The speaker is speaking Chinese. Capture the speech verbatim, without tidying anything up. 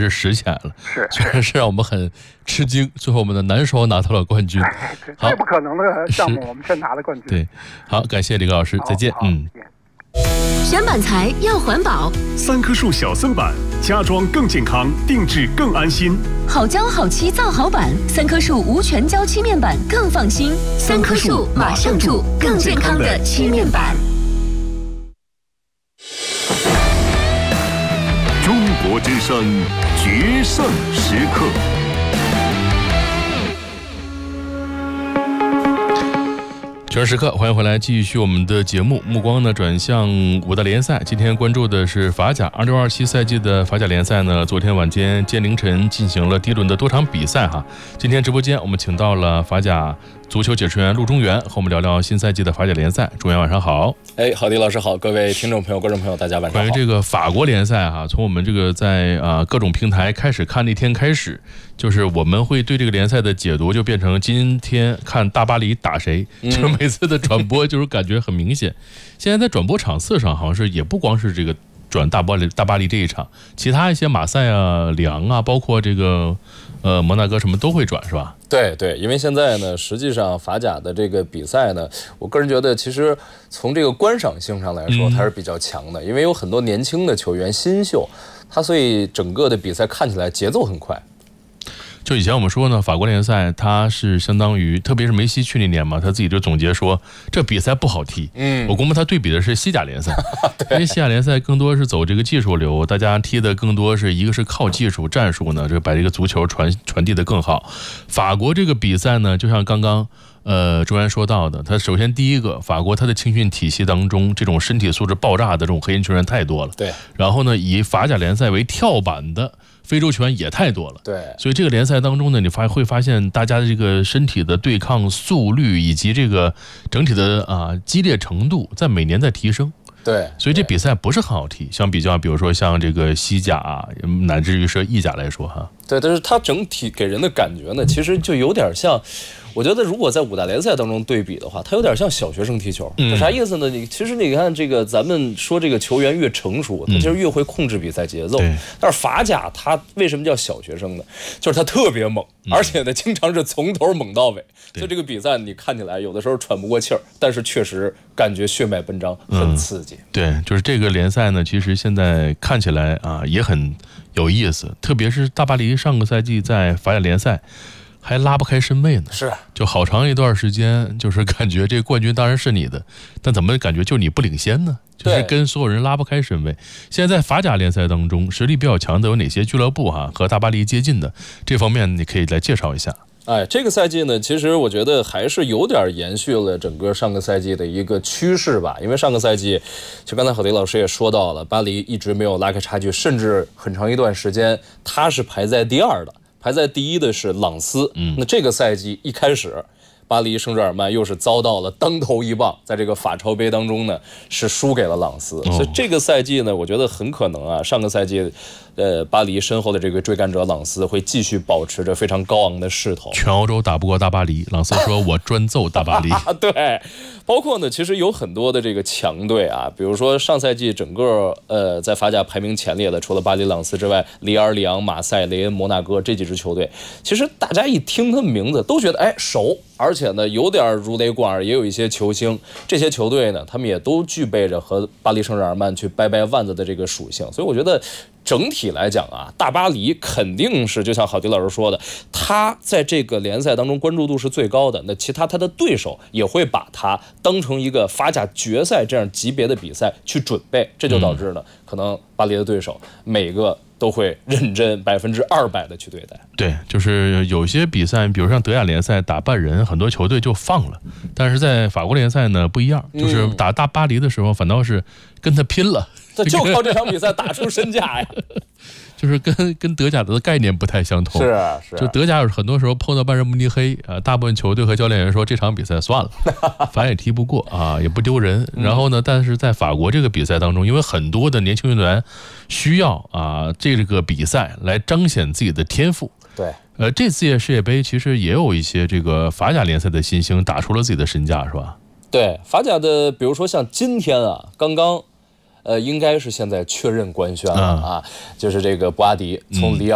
是实现了， 是， 虽然是让我们很吃惊，最后我们的男双拿到了冠军。 好，最不可能的项目我们真拿了冠军。 对，好，感谢李高老师，再见。嗯。 选板材要环保， 三棵树小色板，家装更健康，定制更安心。 好胶好漆造好板，三棵树无全胶漆面板更放心。三棵树马上住，更健康的漆面板。 中国之声决胜时刻。 决胜时刻，欢迎回来，继续我们的节目。目光呢转向五大联赛，今天关注的是法甲二六二七赛季的法甲联赛呢。昨天晚间今天凌晨进行了第一轮的多场比赛哈。今天直播间我们请到了法甲足球解说员陆中原，和我们聊聊新赛季的法甲联赛。中原晚上好。 哎，郝迪老师好，各位听众朋友、观众朋友，大家晚上好。 关于这个法国联赛哈，从我们这个在啊、呃、各种平台开始看那天开始，就是我们会对这个联赛的解读就变成今天看大巴黎打谁，就是每次的转播就是感觉很明显。现在在转播场次上，好像是也不光是这个转大巴黎大巴黎这一场，其他一些马赛啊、里昂啊，包括这个呃摩纳哥什么都会转，是吧？ 对对，因为现在呢，实际上法甲的这个比赛呢，我个人觉得其实从这个观赏性上来说，它是比较强的，因为有很多年轻的球员新秀，他所以整个的比赛看起来节奏很快。 就以前我们说呢，法国联赛它是相当于，特别是梅西去那年嘛，他自己就总结说这比赛不好踢。嗯，我估摸他对比的是西甲联赛，因为西甲联赛更多是走这个技术流，大家踢的更多是一个是靠技术战术呢，这把这个足球传传递的更好。法国这个比赛呢，就像刚刚呃中原说到的，他首先第一个，法国他的青训体系当中，这种身体素质爆炸的这种黑人球员太多了。 对， 然后呢，以法甲联赛为跳板的非洲球员也太多了， 对， 所以这个联赛当中呢，你发会发现大家的这个身体的对抗速率以及这个整体的啊激烈程度，在每年在提升。 对， 所以这比赛不是很好踢，相比较，比如说像这个西甲啊，乃至于是意甲来说哈。 对，但是它整体给人的感觉呢，其实就有点像，我觉得如果在五大联赛当中对比的话，它有点像小学生踢球。嗯，啥意思呢？你其实你看这个，咱们说这个球员越成熟，他其实越会控制比赛节奏。嗯、但是法甲它为什么叫小学生呢？就是他特别猛，而且呢，经常是从头猛到尾。所以这个比赛你看起来有的时候喘不过气儿，但是确实感觉血脉奔张，很刺激。 嗯、对，就是这个联赛呢，其实现在看起来啊也很有意思，特别是大巴黎上个赛季在法甲联赛还拉不开身位呢， 是， 就好长一段时间，就是感觉这个冠军当然是你的，但怎么感觉就你不领先呢？就是跟所有人拉不开身位。现在在法甲联赛当中，实力比较强的有哪些俱乐部哈、啊、和大巴黎接近的？这方面你可以来介绍一下。 哎，这个赛季呢，其实我觉得还是有点延续了整个上个赛季的一个趋势吧。因为上个赛季，就刚才郝迪老师也说到了，巴黎一直没有拉开差距，甚至很长一段时间他是排在第二的，排在第一的是朗斯。嗯，那这个赛季一开始，巴黎圣日耳曼又是遭到了当头一棒，在这个法超杯当中呢是输给了朗斯。所以这个赛季呢，我觉得很可能啊，上个赛季呃，巴黎身后的这个追赶者朗斯会继续保持着非常高昂的势头。 全欧洲打不过大巴黎，朗斯说我专揍大巴黎。 对，包括呢，其实有很多的这个强队啊，比如说上赛季整个呃在法甲排名前列的，除了巴黎、朗斯之外，里尔、里昂、马赛、雷恩、摩纳哥这几支球队，其实大家一听他们名字都觉得哎熟，而且呢有点如雷贯耳，也有一些球星。这些球队呢，他们也都具备着和巴黎圣日耳曼去掰掰腕子的这个属性，所以我觉得整体来讲啊，大巴黎肯定是就像郝迪老师说的，他在这个联赛当中关注度是最高的，那其他他的对手也会把他当成一个法甲决赛这样级别的比赛去准备，这就导致呢，可能巴黎的对手每个都会认真百分之二百的去对待。 对，就是有些比赛，比如像德甲联赛打半人，很多球队就放了，但是在法国联赛呢不一样，就是打大巴黎的时候，反倒是跟他拼了。 这就靠这场比赛打出身价呀， 就是跟跟德甲的概念不太相同。 是啊，是啊。 就德甲很多时候碰到拜仁慕尼黑啊，大部分球队和教练员说这场比赛算了，反正也踢不过啊，也不丢人。然后呢，但是在法国这个比赛当中，因为很多的年轻运动员需要啊这个比赛来彰显自己的天赋。 对。 呃，这次世界杯其实也有一些这个法甲联赛的新星打出了自己的身价，是吧？ 对，法甲的，比如说像今天啊，刚刚。呃，应该是现在确认官宣了啊，嗯、就是这个布阿迪从里尔。